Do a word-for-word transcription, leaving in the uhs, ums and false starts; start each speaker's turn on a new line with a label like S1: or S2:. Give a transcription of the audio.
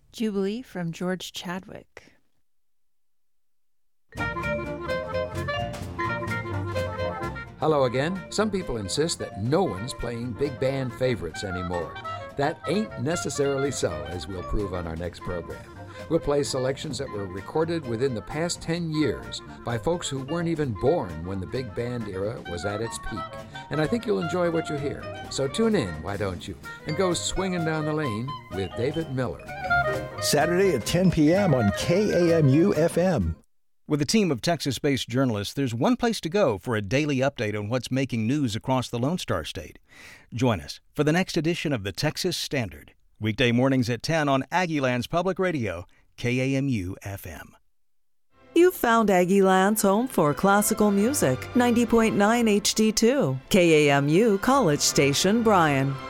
S1: Jubilee from George Chadwick.
S2: Hello again. Some people insist that no one's playing big band favorites anymore. That ain't necessarily so, as we'll prove on our next program. We'll play selections that were recorded within the past ten years by folks who weren't even born when the big band era was at its peak. And I think you'll enjoy what you hear. So tune in, why don't you, and go swinging down the lane with David Miller.
S3: Saturday at ten p.m. on K A M U F M.
S4: With a team of Texas-based journalists, there's one place to go for a daily update on what's making news across the Lone Star State. Join us for the next edition of the Texas Standard, weekday mornings at ten on Aggieland's Public Radio, K A M U F M.
S5: You've found Aggieland's home for classical music, ninety point nine H D two, K A M U College Station, Bryan.